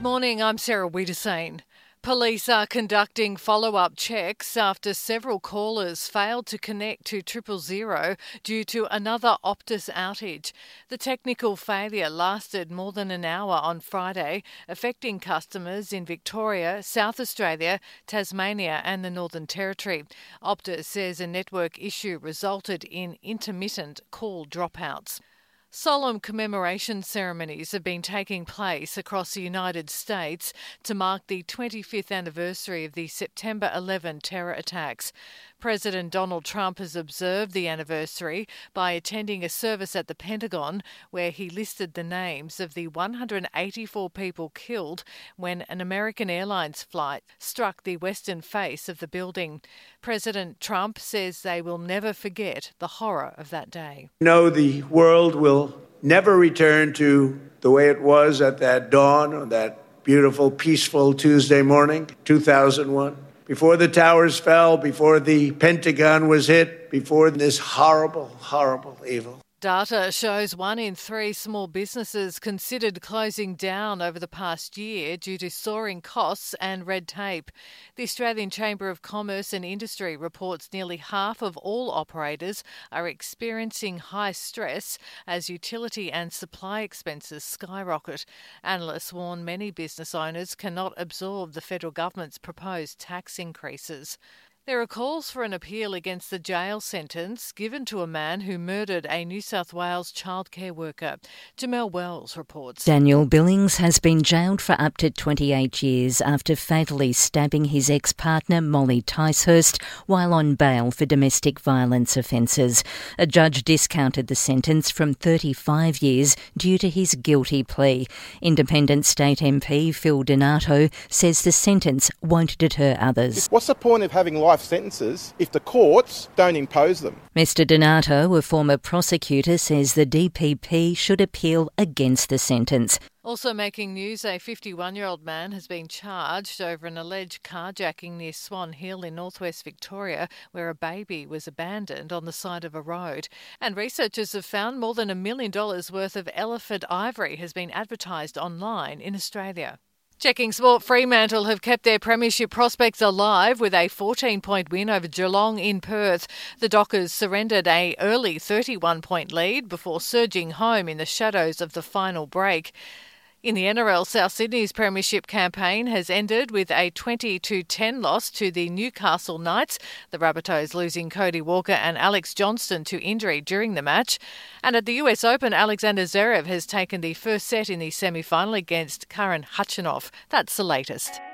Good morning, I'm Sarah Wiedersane. Police are conducting follow-up checks after several callers failed to connect to 000 due to another Optus outage. The technical failure lasted more than an hour on Friday, affecting customers in Victoria, South Australia, Tasmania and the Northern Territory. Optus says a network issue resulted in intermittent call dropouts. Solemn commemoration ceremonies have been taking place across the United States to mark the 25th anniversary of the September 11 terror attacks. President Donald Trump has observed the anniversary by attending a service at the Pentagon where he listed the names of the 184 people killed when an American Airlines flight struck the western face of the building. President Trump says they will never forget the horror of that day. No, the world will never return to the way it was at that dawn on that beautiful, peaceful Tuesday morning, 2001. Before the towers fell, before the Pentagon was hit, before this horrible, horrible evil. Data shows 1 in 3 small businesses considered closing down over the past year due to soaring costs and red tape. The Australian Chamber of Commerce and Industry reports nearly half of all operators are experiencing high stress as utility and supply expenses skyrocket. Analysts warn many business owners cannot absorb the federal government's proposed tax increases. There are calls for an appeal against the jail sentence given to a man who murdered a New South Wales childcare worker. Jamelle Wells reports. Daniel Billings has been jailed for up to 28 years after fatally stabbing his ex-partner Molly Ticehurst while on bail for domestic violence offences. A judge discounted the sentence from 35 years due to his guilty plea. Independent State MP Phil Donato says the sentence won't deter others. What's the point of having life sentences if the courts don't impose them? Mr Donato, a former prosecutor, says the DPP should appeal against the sentence. Also making news, a 51-year-old man has been charged over an alleged carjacking near Swan Hill in northwest Victoria, where a baby was abandoned on the side of a road. And researchers have found more than $1 million worth of elephant ivory has been advertised online in Australia. Checking sport, Fremantle have kept their premiership prospects alive with a 14-point win over Geelong in Perth. The Dockers surrendered an early 31-point lead before surging home in the shadows of the final break. In the NRL, South Sydney's premiership campaign has ended with a 20-10 loss to the Newcastle Knights, the Rabbitohs losing Cody Walker and Alex Johnston to injury during the match. And at the US Open, Alexander Zverev has taken the first set in the semi-final against Karen Khachanov. That's the latest.